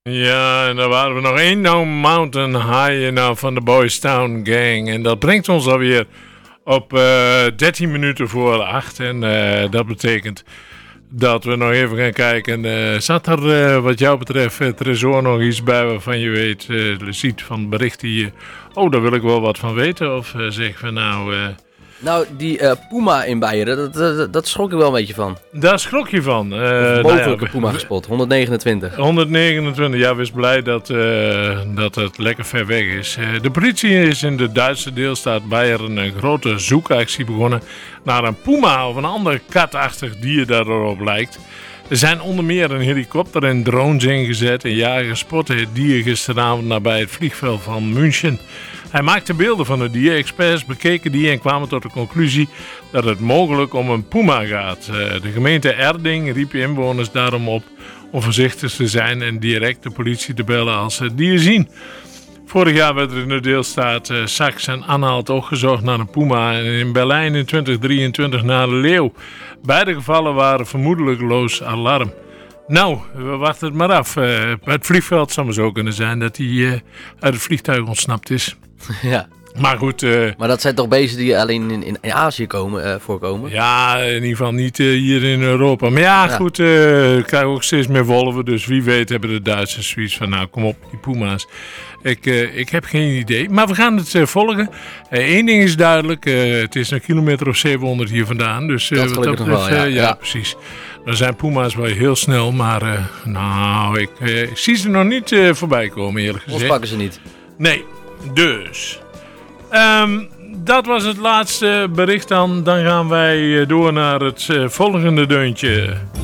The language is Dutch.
Ja, en dan waren we nog één No Mountain High van de Boys Town Gang. En dat brengt ons alweer op 13 minuten voor 8. En dat betekent dat we nog even gaan kijken. Zat er wat jou betreft, Tresor, nog iets bij waarvan je weet, ziet van berichten hier. Oh, daar wil ik wel wat van weten. Of zeg van nou... Nou, die Puma in Beieren, dat schrok ik wel een beetje van. Daar schrok je van. Mogelijke Puma gespot, 129. 129, ja, wees blij dat het lekker ver weg is. De politie is in de Duitse deelstaat Beieren een grote zoekactie begonnen naar een Puma of een ander katachtig dier dat erop lijkt. Er zijn onder meer een helikopter en drones ingezet en jagers spotten het dier gisteravond nabij het vliegveld van München. Hij maakte beelden van het dier. Experts bekeken die en kwamen tot de conclusie dat het mogelijk om een puma gaat. De gemeente Erding riep inwoners daarom op om voorzichtig te zijn en direct de politie te bellen als ze het dier zien. Vorig jaar werd er in de deelstaat Sachsen-Anhalt ook gezocht naar een puma en in Berlijn in 2023 naar een leeuw. Beide gevallen waren vermoedelijk loos alarm. Nou, we wachten het maar af. Bij het vliegveld zou het zo kunnen zijn dat hij uit het vliegtuig ontsnapt is. Ja. Maar goed... maar dat zijn toch beesten die alleen in Azië voorkomen? Ja, in ieder geval niet hier in Europa. Maar ja, goed, we krijgen ook steeds meer wolven. Dus wie weet hebben de Duitsers zoiets van, nou kom op, die puma's. Ik heb geen idee. Maar we gaan het volgen. Eén ding is duidelijk. Het is een kilometer of 700 hier vandaan. Dus dat gelukkig nog wel, ja, precies. Er zijn puma's wel heel snel. Maar ik zie ze nog niet voorbij komen, eerlijk gezegd. Ons pakken ze niet. Nee, dus... dat was het laatste bericht dan. Dan gaan wij door naar het volgende deuntje.